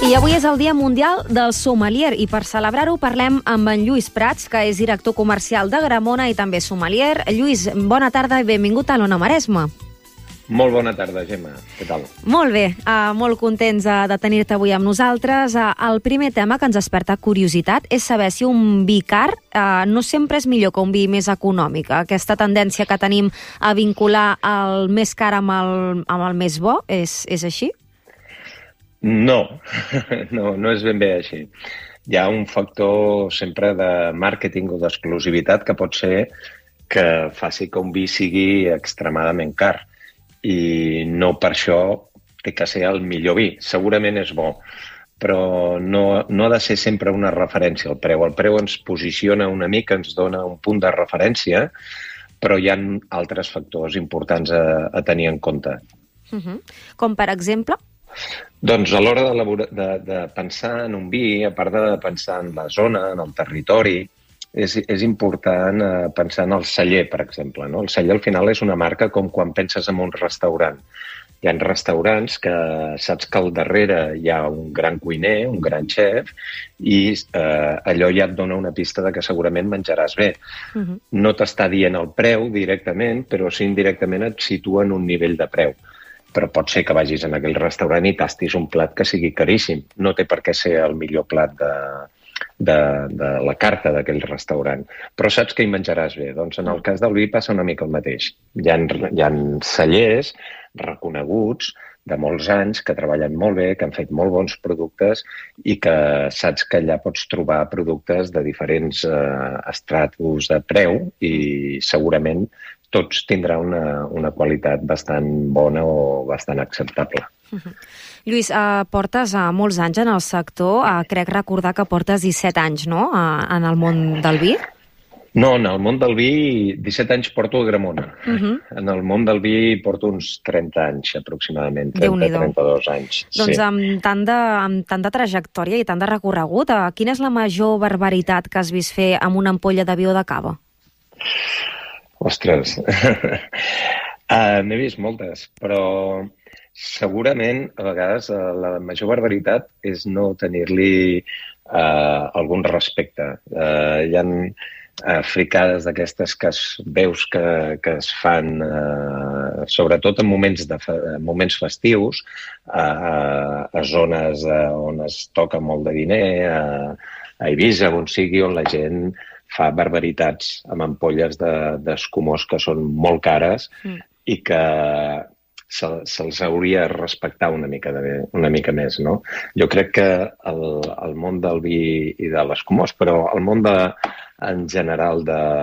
I avui és el Dia Mundial del Sommelier i per celebrar-ho parlem amb en Lluís Prats, que és director comercial de Gramona i també sommelier. Lluís, bona tarda i benvingut a l'Ona Maresme. Molt bona tarda, Gemma. Què tal? Molt bé, molt contents de tenir-te avui amb nosaltres. El primer tema que ens desperta curiositat és saber si un vi car no sempre és millor que un vi més econòmic. Aquesta tendència que tenim a vincular el més car amb el més bo, és així? No, no és ben bé així. Hi ha un factor sempre de màrqueting o d'exclusivitat que pot ser que faci que un vi sigui extremadament car i no per això té que ser el millor vi. Segurament és bo, però no ha de ser sempre una referència al preu. El preu ens posiciona una mica, ens dona un punt de referència, però hi ha altres factors importants a tenir en compte. Com per exemple? Doncs a l'hora de pensar en un vi, a part de pensar en la zona, en el territori, és important pensar en el celler, per exemple. No? El celler al final és una marca com quan penses en un restaurant. Hi ha restaurants que saps que al darrere hi ha un gran cuiner, un gran xef, i allò ja et dona una pista de que segurament menjaràs bé. No t'està dient el preu directament, però sí indirectament et situa en un nivell de preu. Però pot ser que vagis en aquell restaurant i tastis un plat que sigui caríssim. No té per què ser el millor plat de la carta d'aquell restaurant. Però saps que hi menjaràs bé. Doncs en el cas del vi passa una mica el mateix. Hi ha cellers reconeguts de molts anys que treballen molt bé, que han fet molt bons productes i que saps que allà pots trobar productes de diferents estratus de preu i segurament tots tindran una qualitat bastant bona o bastant acceptable. Lluís, portes molts anys en el sector. Crec recordar que portes 17 anys, no?, en el món del vi. No, en el món del vi 17 anys porto a Gramona. En el món del vi porto uns 30 anys aproximadament, 30-32 anys. Doncs amb tant de trajectòria i tant de recorregut, quina és la major barbaritat que has vist fer amb una ampolla de vi o de cava? Ostres, n'he vist moltes, però segurament a vegades la major barbaritat és no tenir-li algun respecte. Hi ha fricades d'aquestes que veus que es fan sobretot en moments festius, a zones on es toca molt de diner, a Eivissa, on sigui, on la gent fa barbaritats amb ampolles d'escumós que són molt cares i que se'ls hauria de respectar una mica més, no? Jo crec que el món del vi i de l'escumós, però el món en general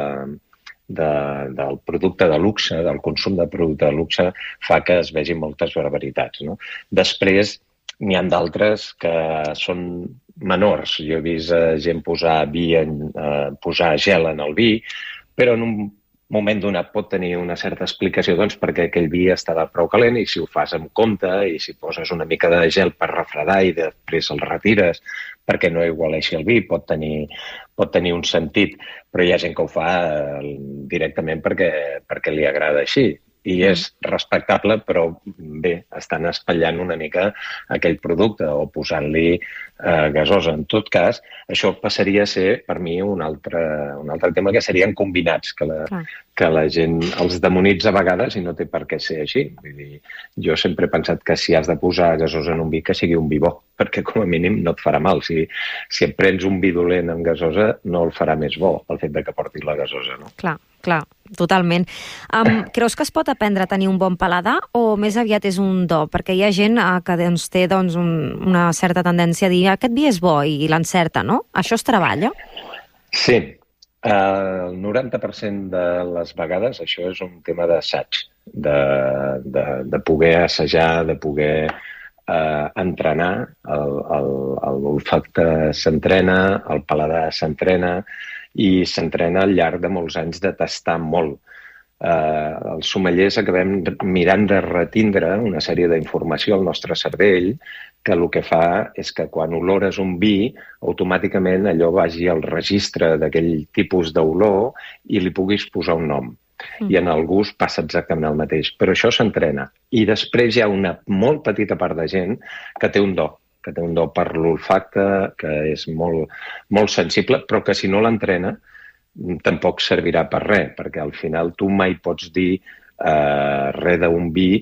del producte de luxe, del consum de producte de luxe, fa que es vegin moltes barbaritats, no? Després, n'hi ha d'altres que són menors. Jo he vist gent posar gel en el vi, però en un moment donat pot tenir una certa explicació perquè aquell vi estava prou calent i si ho fas amb compte i si poses una mica de gel per refredar i després el retires perquè no aigualeixi el vi, pot tenir un sentit, però hi ha gent que ho fa directament perquè li agrada així. I és respectable, però bé, estan espatllant una mica aquell producte o posant-li gasosa. En tot cas, això passaria a ser, per mi, un altre tema que serien combinats, que la gent els demonitza a vegades i no té per què ser així. Vull dir, jo sempre he pensat que si has de posar gasosa en un vi, que sigui un vi bo, perquè com a mínim no et farà mal. Si et prens un vi dolent amb gasosa, no el farà més bo, el fet de que portis la gasosa, no? Clar, totalment. Creus que es pot aprendre a tenir un bon paladar o més aviat és un do? Perquè hi ha gent que té una certa tendència a dir aquest vi és bo i l'encerta, no? Això es treballa? Sí. El 90% de les vegades això és un tema d'assaig, de poder assajar, de poder entrenar. L'olfacte s'entrena, el paladar s'entrena, i s'entrena al llarg de molts anys de tastar molt. Els sommeliers acabem mirant de retindre una sèrie d'informació al nostre cervell que el que fa és que quan olores un vi, automàticament allò vagi al registre d'aquell tipus d'olor i li puguis posar un nom. I en el gust passa exactament el mateix. Però això s'entrena. I després hi ha una molt petita part de gent que té un do. que té un do per l'olfacte, que és molt, molt sensible, però que si no l'entrena tampoc servirà per res, perquè al final tu mai pots dir res d'un vi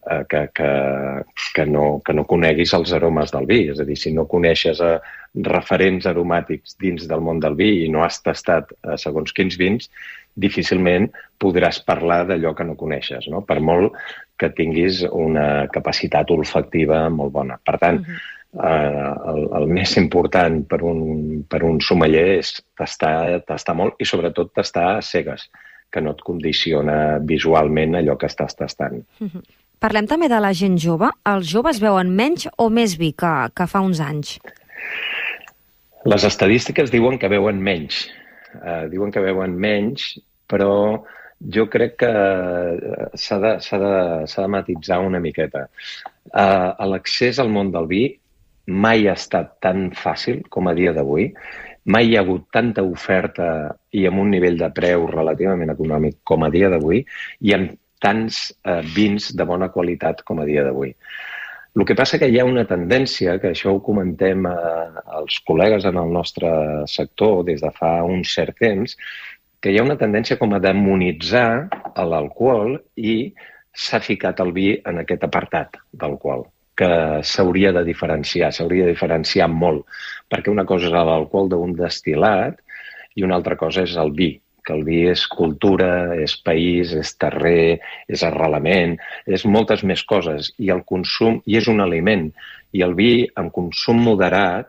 que no coneguis els aromes del vi. És a dir, si no coneixes referents aromàtics dins del món del vi i no has tastat segons quins vins, difícilment podràs parlar d'allò que no coneixes, no? Per molt que tinguis una capacitat olfactiva molt bona. Per tant, el més important per un sommelier és tastar molt i sobretot tastar a cegues, que no et condiciona visualment allò que estàs tastant. Parlem també de la gent jove. Els joves beuen menys o més vi que fa uns anys? Les estadístiques diuen que beuen menys. Però jo crec que s'ha de matitzar una miqueta. L'accés al món del vi mai ha estat tan fàcil com a dia d'avui. Mai hi ha hagut tanta oferta i amb un nivell de preu relativament econòmic com a dia d'avui i amb tants vins de bona qualitat com a dia d'avui. El que passa que hi ha una tendència, que això ho comentem als col·legues en el nostre sector des de fa un cert temps, que hi ha una tendència com a demonitzar l'alcohol i s'ha ficat el vi en aquest apartat d'alcohol, que s'hauria de diferenciar molt, perquè una cosa és l'alcohol d'un destil·lat i una altra cosa és el vi, que el vi és cultura, és país, és terrer, és arrelament, és moltes més coses, i el consum, i és un aliment, i el vi en consum moderat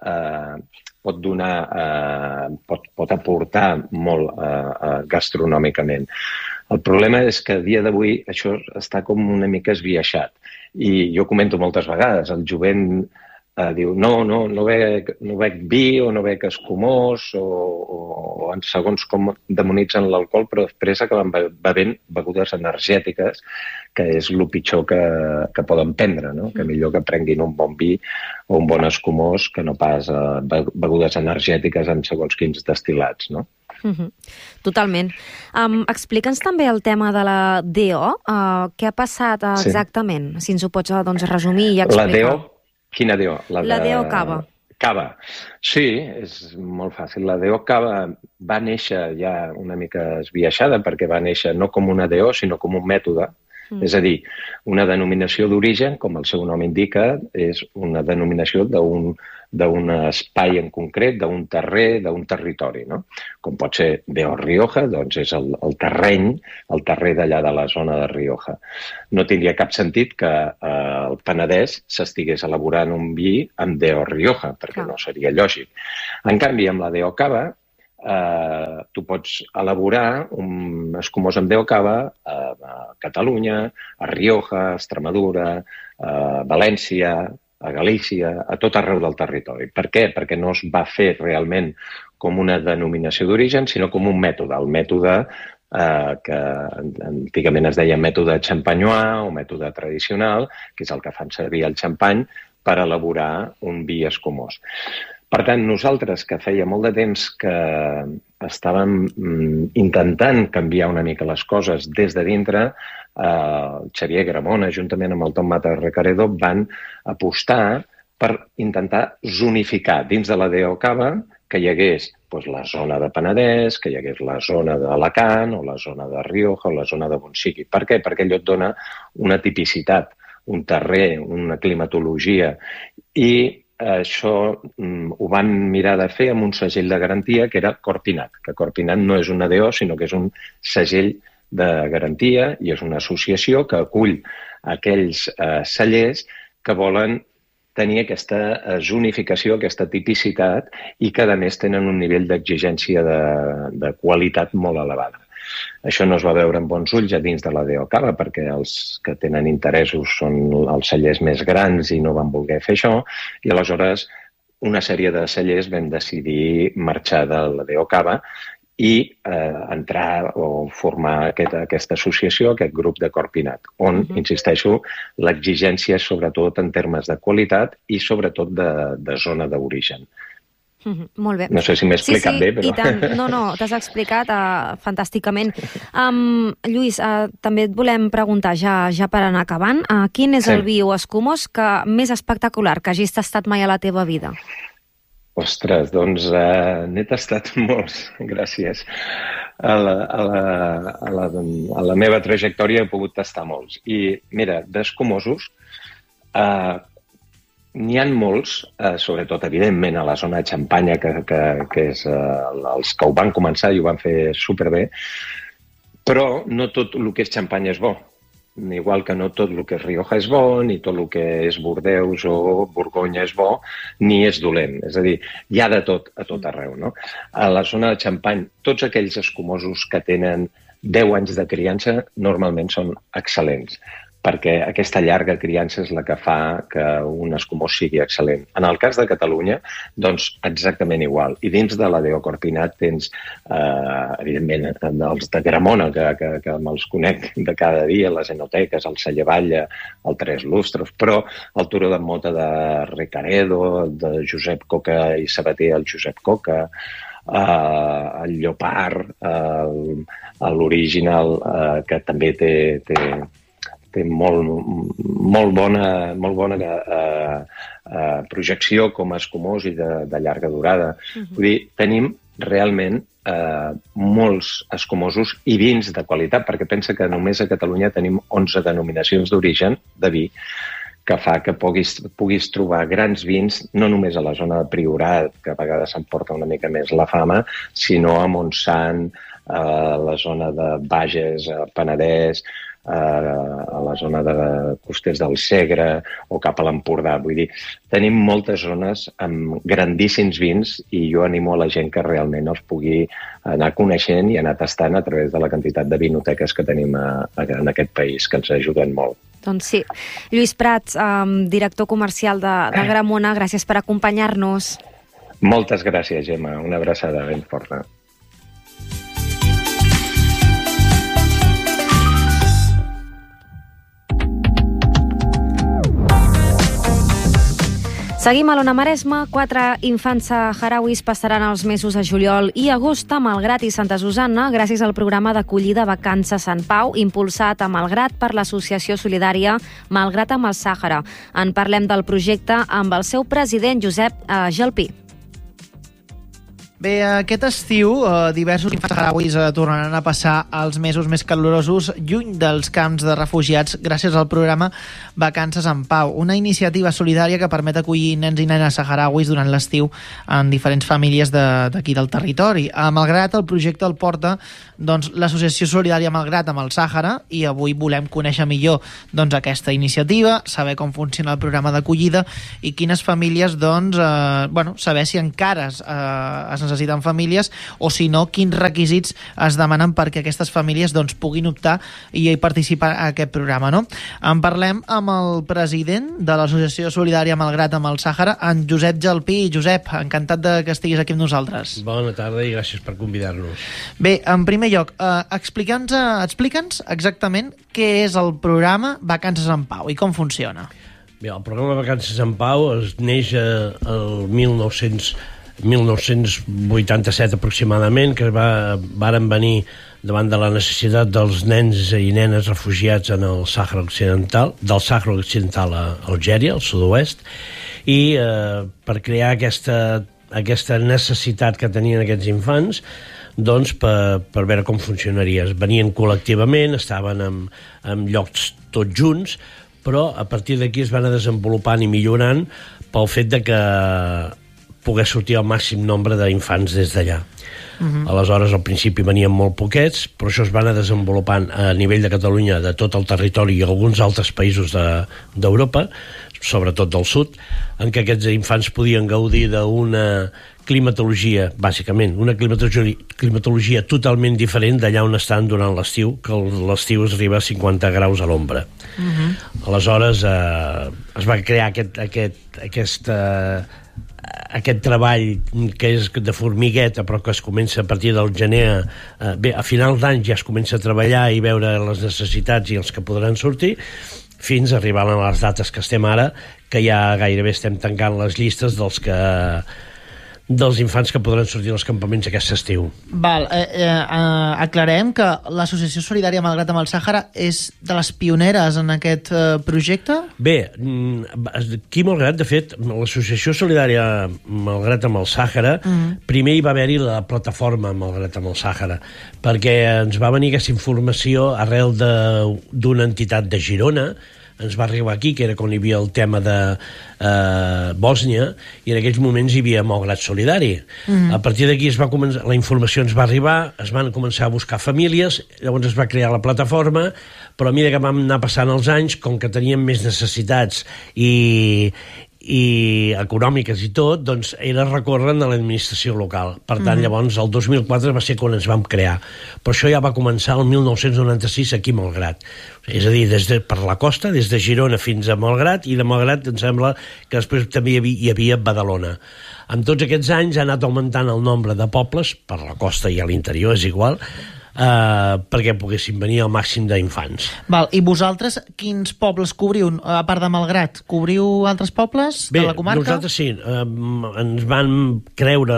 pot aportar molt gastronòmicament. El problema és que a dia d'avui això està com una mica esbiaixat. I jo comento moltes vegades, el jovent diu no bec vi o no bec escumós o segons com demonitzen l'alcohol, però després acaben bevent begudes energètiques, que és el pitjor que poden prendre, no? Que millor que prenguin un bon vi o un bon escumós que no pas begudes energètiques amb segons quins destil·lats, no? Totalment. Explica'ns també el tema de la DO. Què ha passat exactament? Si ens ho pots resumir i explicar. La DO? Quina DO? La DO Cava. Cava. Sí, és molt fàcil. La DO Cava va néixer ja una mica esbiaixada perquè va néixer no com una DO, sinó com un mètode. És a dir, una denominació d'origen, com el seu nom indica, és una denominació d'un espai en concret, d'un terrer, d'un territori, no? Com pot ser DO Rioja, doncs és el terrer d'allà de la zona de Rioja. No tindria cap sentit que el Penedès s'estigués elaborant un vi amb DO Rioja, perquè no seria lògic. En canvi, amb la DO Cava, tu pots elaborar un escumós amb DO Cava a Catalunya, a Rioja, a Extremadura, a València, a Galícia, a tot arreu del territori. Per què? Perquè no es va fer realment com una denominació d'origen, sinó com un mètode. El mètode que antigament es deia mètode champenois o mètode tradicional, que és el que fan servir el xampany per elaborar un vi escumós. Per tant, nosaltres, que feia molt de temps que estàvem intentant canviar una mica les coses des de dintre, Xavier Gramona, juntament amb el Tom Mata Recaredo, van apostar per intentar zonificar dins de la DO Cava que hi hagués la zona de Penedès, que hi hagués la zona d'Alacant o la zona de Rioja o la zona de on sigui. Per què? Perquè allò et dona una tipicitat, un terrer, una climatologia. I això ho van mirar de fer amb un segell de garantia que era Corpinat, que Corpinat no és una DO, sinó que és un segell de garantia i és una associació que acull aquells cellers que volen tenir aquesta zonificació, aquesta tipicitat i que, a més, tenen un nivell d'exigència de qualitat molt elevada. Això no es va veure amb bons ulls a dins de la DO Cava perquè els que tenen interessos són els cellers més grans i no van voler fer això i aleshores una sèrie de cellers vam decidir marxar de la DO Cava i entrar o formar aquesta associació, aquest grup de Corpinat, on, insisteixo, l'exigència és sobretot en termes de qualitat i sobretot de zona d'origen. Molt bé. No sé si m'he explicat bé, però... I tant. No, t'has explicat fantàsticament. Lluís, també et volem preguntar, ja per anar acabant, quin és el vi o escumós més espectacular que hagis tastat mai a la teva vida? Ostres, doncs n'he tastat molts, gràcies. A la meva trajectòria he pogut tastar molts. I mira, d'escumosos, n'hi ha molts, sobretot, evidentment, a la zona de Xampanya, que és els que ho van començar i ho van fer superbé, però no tot el que és Xampanya és bo. Igual que no tot el que és Rioja és bo, ni tot el que és Bordeus o Borgonya és bo, ni és dolent. És a dir, hi ha de tot a tot arreu, no? A la zona de Xampany, tots aquells escumosos que tenen 10 anys de criança normalment són excel·lents, perquè aquesta llarga criança és la que fa que un escumós sigui excel·lent. En el cas de Catalunya, doncs exactament igual. I dins de la DO Corpinat tens, evidentment, els de Gramona, que me'ls conec de cada dia, les enoteques, el Celler Batlle, el Tres Lustres, però el Turó de Mota de Ricaredo, de Josep Coca i Sabater, el Josep Coca, el Llopart, l'Original, que també té molt bona projecció com a escumós i de llarga durada. Vull dir, tenim realment molts escumosos i vins de qualitat, perquè pensa que només a Catalunya tenim 11 denominacions d'origen de vi, que fa que puguis trobar grans vins, no només a la zona de Priorat, que a vegades s'emporta una mica més la fama, sinó a Montsant, a la zona de Bages, a Penedès, a la zona de Costers del Segre o cap a l'Empordà. Vull dir, tenim moltes zones amb grandíssims vins i jo animo a la gent que realment els pugui anar coneixent i anar tastant a través de la quantitat de vinoteques que tenim en aquest país, que ens ajuden molt. Doncs sí. Lluís Prats, director comercial de Gramona, gràcies per acompanyar-nos. Moltes gràcies, Gemma. Una abraçada ben forta. Seguim a l'Ona Maresme. 4 infants saharauis passaran els mesos de juliol i agost a Malgrat i Santa Susanna gràcies al programa d'acollida Vacances Sant Pau, impulsat a Malgrat per l'associació solidària Malgrat amb el Sàhara. En parlem del projecte amb el seu president, Josep Gelpí. Bé, aquest estiu diversos infants saharauis tornaran a passar els mesos més calorosos lluny dels camps de refugiats gràcies al programa Vacances en Pau, una iniciativa solidària que permet acollir nens i nenes saharauis durant l'estiu en diferents famílies d'aquí del territori. A Malgrat el projecte el porta l'associació solidària Malgrat amb el Sàhara i avui volem conèixer millor aquesta iniciativa, saber com funciona el programa d'acollida i quines famílies, saber si encara es necessiten famílies o si no, quins requisits es demanen perquè aquestes famílies puguin optar i participar a aquest programa, no? En parlem amb el president de l'associació solidària Malgrat amb el Sàhara, en Josep Gelpí. Josep, encantat que estiguis aquí amb nosaltres. Bona tarda i gràcies per convidar-nos. Bé, en primer lloc, explica'ns exactament què és el programa Vacances en Pau i com funciona. Bé, el programa Vacances en Pau es neix el 1987 aproximadament, que varen venir davant de la necessitat dels nens i nenes refugiats en el Sàhara Occidental, del Sàhara Occidental a Algèria, al sud-oest, i per crear aquesta necessitat que tenien aquests infants, per veure com funcionaria. Venien col·lectivament, estaven en llocs tots junts, però a partir d'aquí es van desenvolupant i millorant pel fet de que pogués sortir el màxim nombre d'infants des d'allà. Aleshores, al principi venien molt poquets, però això es va anar desenvolupant a nivell de Catalunya, de tot el territori i alguns altres països d'Europa, sobretot del sud, en què aquests infants podien gaudir d'una climatologia, bàsicament, una climatologia totalment diferent d'allà on estan durant l'estiu, que l'estiu es arriba a 50 graus a l'ombra. Aleshores, es va crear aquest treball que és de formigueta, però que es comença a partir del gener. A final d'any ja es comença a treballar i veure les necessitats i els que podran sortir, fins a arribar a les dates que estem ara, que ja gairebé estem tancant les llistes dels dels infants que podran sortir dels campaments aquest estiu. Val, aclarem que l'Associació Solidària Malgrat amb el Sàhara és de les pioneres en aquest projecte? Bé, aquí Malgrat, de fet, l'Associació Solidària Malgrat amb el Sàhara, primer hi va haver-hi la plataforma Malgrat amb el Sàhara, perquè ens va venir aquesta informació arrel d'una entitat de Girona. Ens va arribar aquí, que era quan hi havia el tema de Bòsnia, i en aquells moments hi havia Malgrat Solidari. A partir d'aquí la informació ens va arribar, es van començar a buscar famílies, llavors es va crear la plataforma, però a mesura que vam anar passant els anys, com que teníem més necessitats i econòmiques i tot, doncs era recórrer a l'administració local. Per tant, llavors, el 2004 va ser quan ens vam crear. Però això ja va començar el 1996 aquí a Malgrat. És a dir, per la costa, des de Girona fins a Malgrat, i de Malgrat em sembla que després també hi havia Badalona. En tots aquests anys ha anat augmentant el nombre de pobles, per la costa i a l'interior, és igual, perquè poguessin venir el màxim d'infants. Val, i vosaltres quins pobles cobriu? A part de Malgrat, cobriu altres pobles de la comarca? Bé, nosaltres sí, ens van creure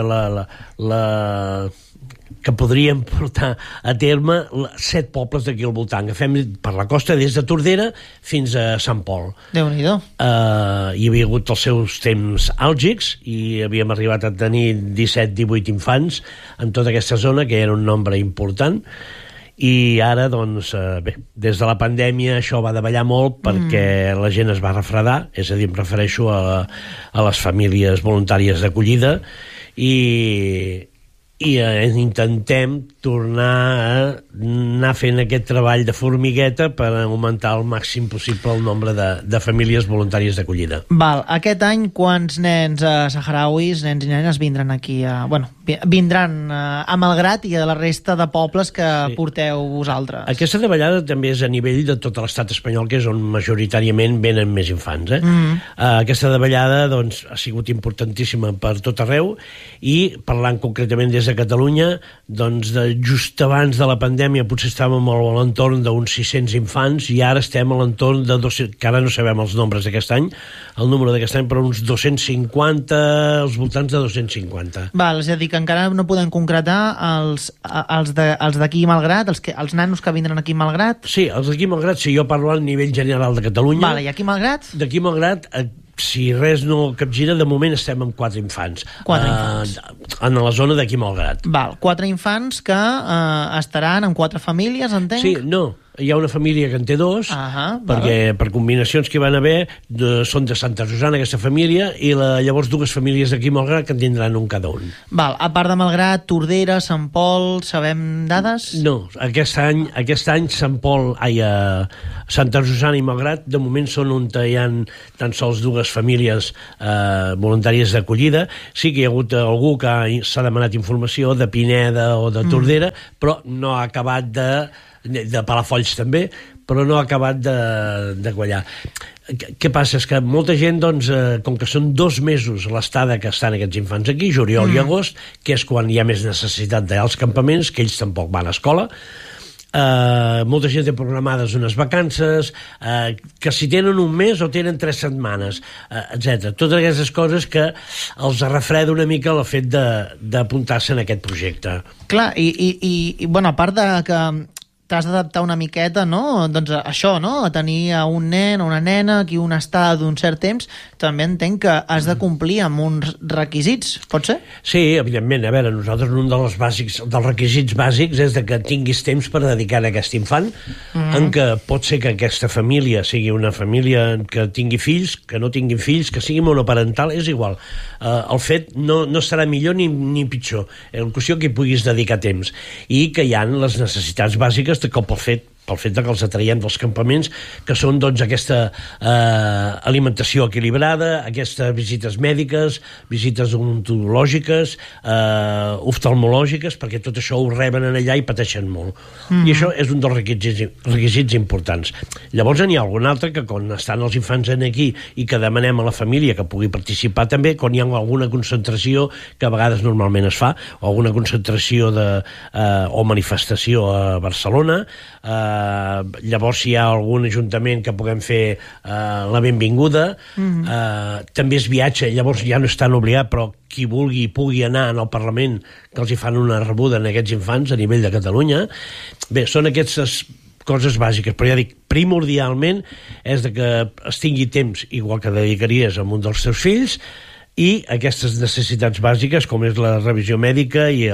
que podríem portar a terme 7 pobles d'aquí al voltant. Agafem per la costa des de Tordera fins a Sant Pol. Déu-n'hi-do. Hi havia hagut els seus temps àlgics i havíem arribat a tenir 17-18 infants en tota aquesta zona, que era un nombre important. I ara, doncs, bé, des de la pandèmia això va davallar molt perquè la gent es va refredar, és a dir, em refereixo a les famílies voluntàries d'acollida, i intentem tornar a anar fent aquest treball de formigueta per augmentar al màxim possible el nombre de famílies voluntàries d'acollida. Val, aquest any quants nens saharauis, nens i nenes, vindran aquí vindran a Malgrat i a la resta de pobles que porteu vosaltres? Aquesta davallada també és a nivell de tot l'estat espanyol, que és on majoritàriament venen més infants. Aquesta davallada doncs, ha sigut importantíssima per tot arreu, i parlant concretament des de Catalunya, doncs just abans de la pandèmia potser estàvem a l'entorn d'uns 600 infants, i ara estem a l'entorn de 200, que ara no sabem els nombres d'aquest any, el número d'aquest any, però uns 250, als voltants de 250. Val, és a dir, que encara no podem concretar els d'aquí a Malgrat, els nanos que vindran aquí a Malgrat? Sí, els d'aquí a Malgrat, sí, jo parlo a nivell general de Catalunya. Vale, i aquí a Malgrat? D'aquí a Malgrat, si res no capgira, de moment estem amb 4 infants. 4 infants. En la zona d'aquí a Malgrat. Val, 4 infants que estaran en 4 famílies, entenc? Sí, no. Hi ha una família que en té 2, perquè per combinacions que hi van haver són de Santa Susana, aquesta família, i llavors 2 famílies d'aquí a Malgrat que en tindran un cada un. Val, a part de Malgrat, Tordera, Sant Pol, sabem dades? No, aquest any Sant Pol, Santa Susana i Malgrat, de moment són on hi ha tan sols 2 famílies voluntàries d'acollida. Sí que hi ha hagut algú que s'ha demanat informació de Pineda o de Tordera, però no ha acabat de Palafolls també, però no ha acabat de quallar. Què passa? És que molta gent, doncs, com que són 2 mesos l'estada que estan aquests infants aquí, juliol i agost, que és quan hi ha més necessitat als campaments, que ells tampoc van a escola, molta gent té programades unes vacances, que si tenen un mes o tenen 3 setmanes, etc. Totes aquestes coses que els refreda una mica el fet d'apuntar-se en aquest projecte. Clar, i bueno, a part de que t'has d'adaptar una miqueta, no? Doncs això, no? A tenir un nen o una nena aquí una estada d'un cert temps, també entenc que has de complir amb uns requisits, pot ser? Sí, evidentment. A veure, nosaltres un dels requisits bàsics és que tinguis temps per dedicar a aquest infant, en què pot ser que aquesta família sigui una família que tingui fills, que no tinguin fills, que sigui monoparental, és igual. El fet no serà millor ni pitjor. La qüestió que hi puguis dedicar temps, i que hi ha les necessitats bàsiques de cop pel fet de que els atraiem dels campaments, que són doncs aquesta alimentació equilibrada, aquestes visites mèdiques, visites odontològiques, oftalmològiques, perquè tot això ho reben allà i pateixen molt. I això és un dels requisits importants. Llavors n'hi ha algun altre que quan estan els infants aquí i que demanem a la família que pugui participar també, quan hi ha alguna concentració que a vegades normalment es fa, o alguna concentració o manifestació a Barcelona, llavors si hi ha algun ajuntament que puguem fer la benvinguda, també es viatja, llavors ja no és tan obligat, però qui vulgui i pugui anar al Parlament, que els hi fan una rebuda en aquests infants a nivell de Catalunya. Bé, són aquestes coses bàsiques, però ja dic, primordialment és de que es tingui temps, igual que dedicaries a un dels teus fills, i aquestes necessitats bàsiques, com és la revisió mèdica i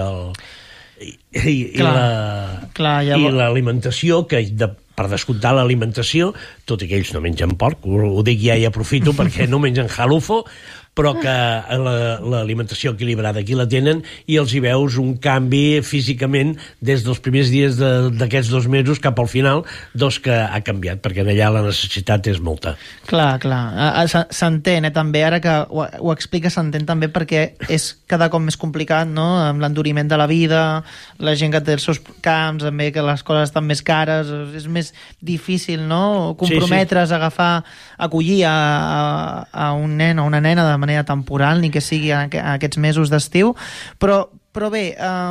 l'alimentació, que per descomptar l'alimentació, tot i que ells no mengen porc, ho dic ja i aprofito perquè no mengen halufo, però que l'alimentació equilibrada aquí la tenen i els hi veus un canvi físicament des dels primers dies d'aquests 2 mesos cap al final, que ha canviat, perquè allà la necessitat és molta. Clar. S'entén, també, ara que ho explica, s'entén també perquè és cada cop més complicat, no?, amb l'enduriment de la vida, la gent que té els seus camps, també que les coses estan més cares, és més difícil, no?, comprometre's a acollir a un nen o una nena de manera temporal, ni que sigui a aquests mesos d'estiu, però bé,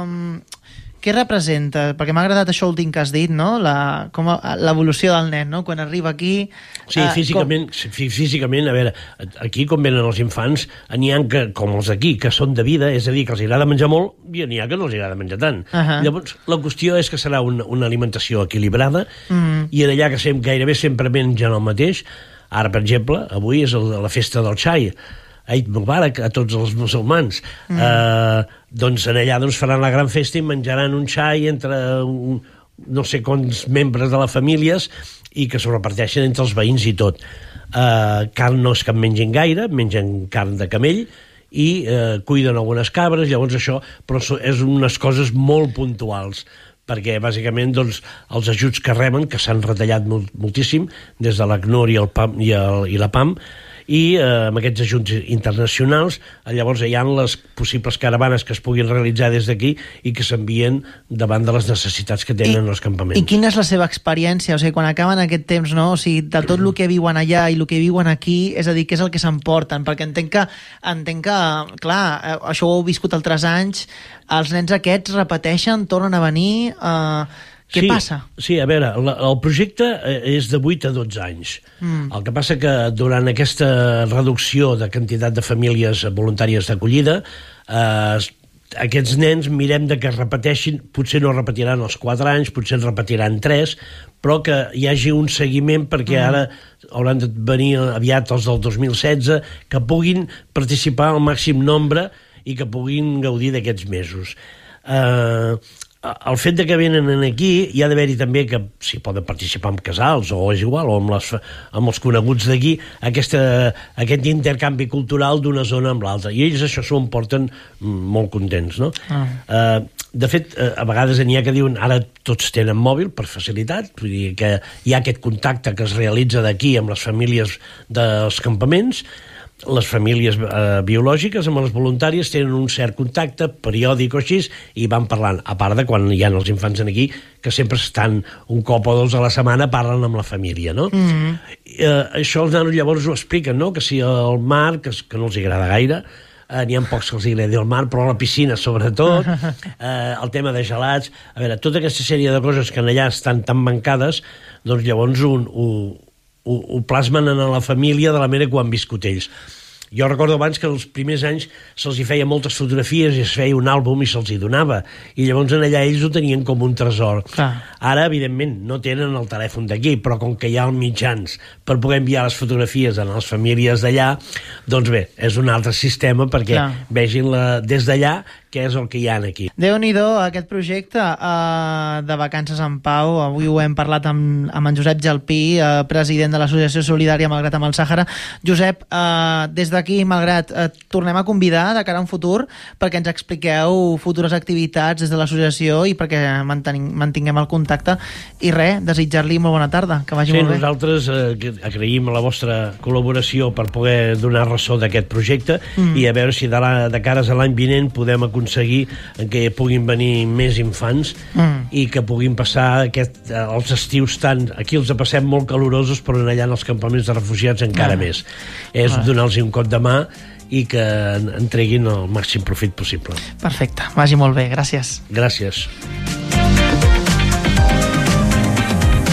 què representa? Perquè m'ha agradat això últim que has dit, no?, l'evolució del nen, no?, quan arriba aquí... Sí, físicament, a veure, aquí com venen els infants, n'hi ha que, com els d'aquí, que són de vida, és a dir, que els agrada menjar molt, i n'hi ha que no els agrada menjar tant. Llavors, la qüestió és que serà una alimentació equilibrada, i en allà que gairebé sempre mengen el mateix. Ara, per exemple, avui és la festa del xai, Eid Mubarak a tots els musulmans. Doncs en allà faran la gran festa i menjaran un xai entre no sé quants membres de les famílies i que s'ho reparteixen entre els veïns i tot. Carn no és que en mengin gaire, mengen carn de camell i cuiden algunes cabres, llavors això, però és unes coses molt puntuals, perquè bàsicament els ajuts que reben, que s'han retallat moltíssim des de l'ACNUR i la PAM, i amb aquests ajuts internacionals llavors hi ha les possibles caravanes que es puguin realitzar des d'aquí i que s'envien davant de les necessitats que tenen els campaments. I quina és la seva experiència? O sigui, quan acaben aquest temps, no? O sigui, de tot el que viuen allà i el que viuen aquí, és a dir, què és el que s'emporten? Perquè entenc que, clar, això ho heu viscut altres anys, els nens aquests repeteixen, tornen a venir... Què passa? Sí, a veure, el projecte és de 8 a 12 anys. El que passa que durant aquesta reducció de quantitat de famílies voluntàries d'acollida, aquests nens mirem de que repeteixin, potser no repetiran els 4 anys, potser en repetiran 3, però que hi hagi un seguiment perquè ara hauran de venir aviat els del 2016, que puguin participar al màxim nombre i que puguin gaudir d'aquests mesos. El fet de que venen aquí, hi ha d'haver-hi també que si poden participar en casals o és igual, o amb els coneguts d'aquí, aquest intercanvi cultural d'una zona amb l'altra, i ells això s'ho emporten molt contents, no? De fet, a vegades n'hi ha que diuen ara tots tenen mòbil per facilitat, vull dir que hi ha aquest contacte que es realitza d'aquí amb les famílies dels campaments. Les famílies biològiques amb les voluntàries tenen un cert contacte periòdic o així i van parlant, a part de quan hi ha els infants aquí que sempre estan un cop o 2 a la setmana parlen amb la família, no? Això els nanos llavors ho expliquen, no? Que si el mar, que no els agrada gaire, n'hi ha pocs que els agradi el mar, però la piscina sobretot, el tema de gelats, a veure, tota aquesta sèrie de coses que allà estan tan mancades, doncs llavors ho plasmen a la família de la manera que ho han viscut ells. Jo recordo abans que els primers anys se'ls hi feia moltes fotografies i es feia un àlbum i se'ls hi donava, i llavors allà ells ho tenien com un tresor. Ara, evidentment, no tenen el telèfon d'aquí, però com que hi ha els mitjans per poder enviar les fotografies a les famílies d'allà, doncs bé, és un altre sistema perquè vegin des d'allà què és el que hi ha aquí. Déu-n'hi-do, aquest projecte de Vacances en Pau. Avui ho hem parlat amb en Josep Gelpí, president de l'Associació Solidària Malgrat amb el Sàhara. Josep, des d'aquí, Malgrat, tornem a convidar de cara a un futur perquè ens expliqueu futures activitats des de l'associació i perquè mantinguem el contacte. I res, desitjar-li molt bona tarda, que vagi molt bé. Nosaltres agraïm la vostra col·laboració per poder donar ressò d'aquest projecte i a veure si de cares a l'any vinent podem aconseguir que puguin venir més infants i que puguin passar els estius tant... Aquí els passem molt calorosos, però allà en els campaments de refugiats encara més. És donar-los un cop de mà i que en treguin el màxim profit possible. Perfecte, vagi molt bé, gràcies. Gràcies.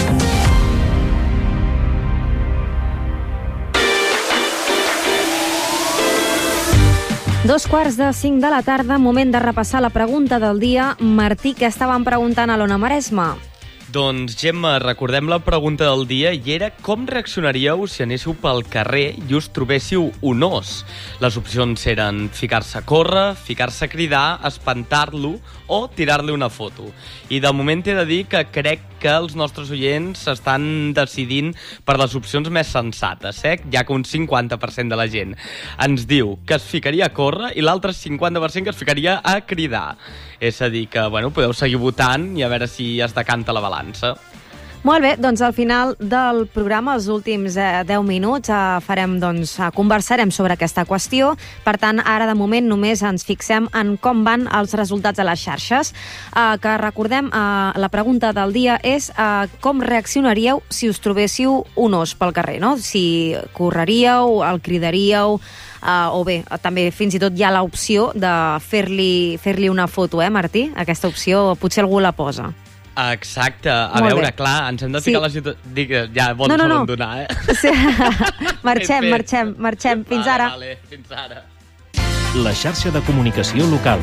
2:45 de la tarda, moment de repassar la pregunta del dia. Martí, què estàvem preguntant a l'Ona Maresme? Doncs, Gemma, recordem la pregunta del dia i era com reaccionaríeu si anéssiu pel carrer i us trobéssiu un os? Les opcions eren ficar-se a córrer, ficar-se a cridar, espantar-lo o tirar-li una foto. I de moment he de dir que crec que els nostres oients s'estan decidint per les opcions més sensates, ja que un 50% de la gent ens diu que es ficaria a córrer i l'altre 50% que es ficaria a cridar. És a dir, que podeu seguir votant i a veure si es decanta la balança. Molt bé, doncs al final del programa, els últims 10 minuts, conversarem sobre aquesta qüestió. Per tant, ara de moment només ens fixem en com van els resultats a les xarxes. Que recordem, la pregunta del dia és com reaccionaríeu si us trobéssiu un os pel carrer, no? Si correríeu, el cridaríeu, o bé, també fins i tot hi ha l'opció de fer-li una foto, Martí? Aquesta opció potser algú la posa. Exacte. A veure, clar, ens hem de ficar la situació... Ja vols abandonar, Sí. Marxem. Fins ara. Vale, fins ara. La xarxa de comunicació local.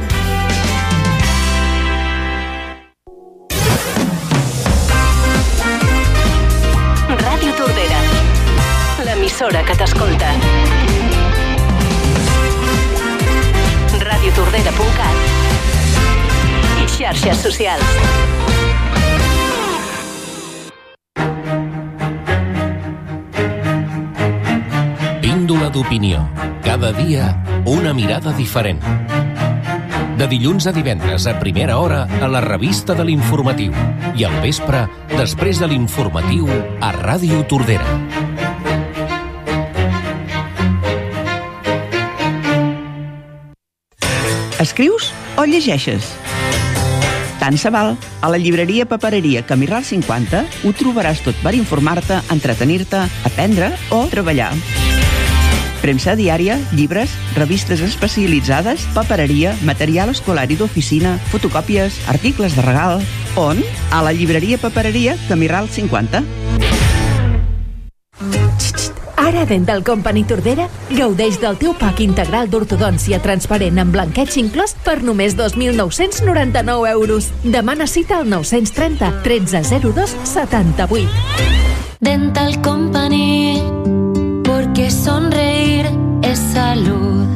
Ràdio Tordera, l'emissora que t'escolta. radiotordera.cat i xarxes socials. Píndola d'opinió. Cada dia, una mirada diferent. De dilluns a divendres, a primera hora, a la revista de l'Informatiu. I al vespre, després de l'Informatiu, a Ràdio Tordera. Escrius o llegeixes? Tant se val. A la llibreria Papereria Camí Ral 50 ho trobaràs tot per informar-te, entretenir-te, aprendre o treballar. Premsa diària, llibres, revistes especialitzades, papereria, material escolar i d'oficina, fotocòpies, articles de regal... On? A la llibreria Papereria Camí Ral 50. Ara Dental Company Tordera gaudeix del teu pack integral d'ortodòncia transparent amb blanqueig inclòs per només 2.999 euros. Demana cita al 930 1302 78. Dental Company, porque sonreír es salud.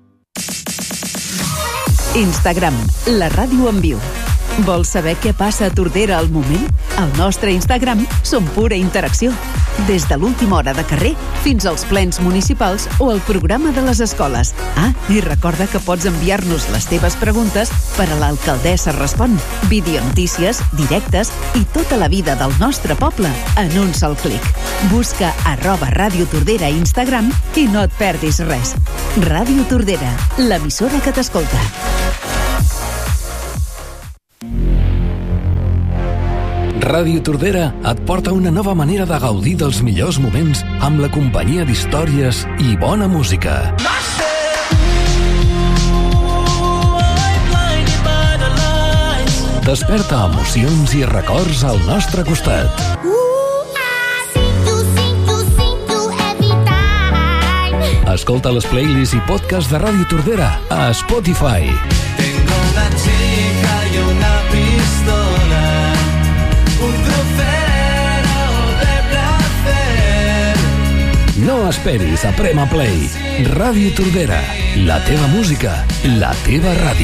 Instagram, la ràdio en viu. Vols saber què passa a Tordera al moment? Al nostre Instagram som pura interacció. Des de l'última hora de carrer fins als plens municipals o el programa de les escoles. I recorda que pots enviar-nos les teves preguntes per a l'Alcaldessa Respon. Videonotícies, directes i tota la vida del nostre poble en un sol clic. Busca @Ràdio Tordera a Instagram i no et perdis res. Ràdio Tordera, l'emissora que t'escolta. Ràdio Tordera et porta una nova manera de gaudir dels millors moments amb la companyia d'històries i bona música. Desperta emocions i records al nostre costat. Escolta les playlists i podcasts de Ràdio Tordera a Spotify. Tengo una chica y una pistola, un trofeo de placer. No esperis a Prema Play. Ràdio Tordera, la teva música, la teva ràdio.